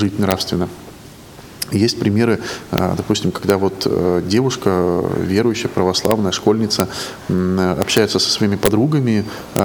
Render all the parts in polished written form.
жить нравственно. Есть примеры, допустим, когда вот девушка, верующая, православная, школьница, общается со своими подругами,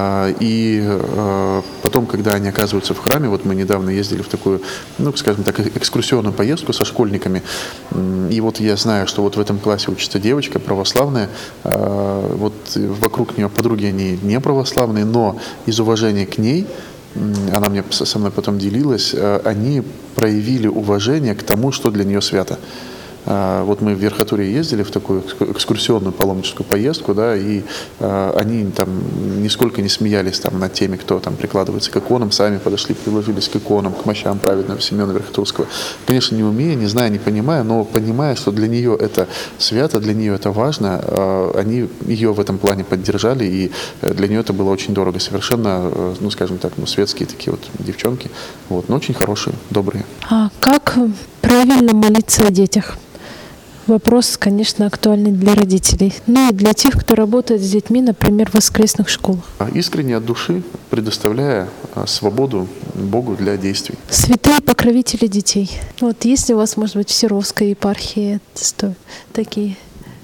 и потом, когда они оказываются в храме, вот мы недавно ездили в такую, скажем так, экскурсионную поездку со школьниками, и вот я знаю, что вот в этом классе учится девочка православная, вот вокруг нее подруги, они не православные, но из уважения к ней, она со мной потом делилась, они проявили уважение к тому, что для нее свято. Вот мы в Верхотурье ездили в такую экскурсионную паломническую поездку, да, и они там нисколько не смеялись там над теми, кто там прикладывается к иконам, сами подошли, приложились к иконам, к мощам праведного Симеона Верхотурского. Конечно, не умея, не зная, не понимая, но понимая, что для нее это свято, для нее это важно, они ее в этом плане поддержали, и для нее это было очень дорого. Совершенно, скажем так, светские такие вот девчонки, вот, но очень хорошие, добрые. А как правильно молиться о детях? Вопрос, конечно, актуальный для родителей, но и для тех, кто работает с детьми, например, в воскресных школах. Искренне от души, предоставляя свободу Богу для действий. Святые покровители детей. Вот есть ли у вас, может быть, в Серовской епархии такие?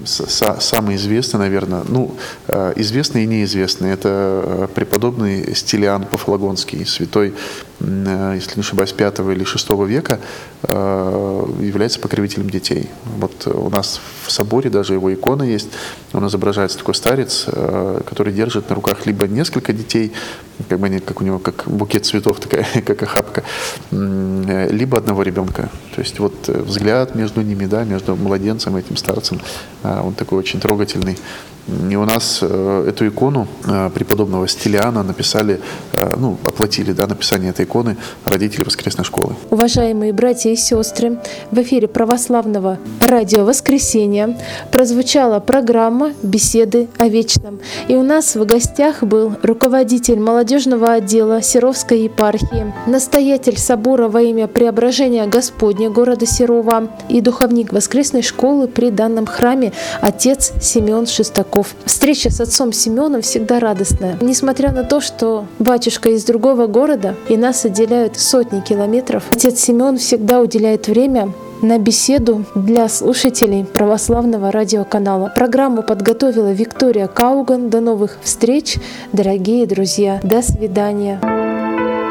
Самый известный, наверное, известный и неизвестный, это преподобный Стилиан Пафлагонский, святой, если не ошибаюсь, 5 или 6 века, является покровителем детей. Вот у нас в соборе даже его икона есть, он изображается такой старец, который держит на руках либо несколько детей, как у него как букет цветов, такая, как охапка, либо одного ребенка. То есть вот взгляд между ними, да, между младенцем и этим старцем, он такой очень трогательный. И у нас эту икону преподобного Стилиана оплатили, написание этой иконы родители воскресной школы. Уважаемые братья и сестры, в эфире православного радио «Воскресенье» прозвучала программа «Беседы о вечном». И у нас в гостях был руководитель молодежного отдела Серовской епархии, настоятель собора во имя Преображения Господня города Серова и духовник воскресной школы при данном храме отец Семен Шестаков. Встреча с отцом Семеном всегда радостная. Несмотря на то, что батюшка из другого города и нас отделяют сотни километров, отец Семен всегда уделяет время на беседу для слушателей православного радиоканала. Программу подготовила Виктория Кауган. До новых встреч, дорогие друзья. До свидания.